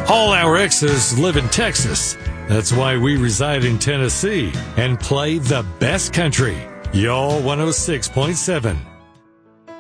All our exes live in Texas. That's why we reside in Tennessee and play the best country. Y'all 106.7.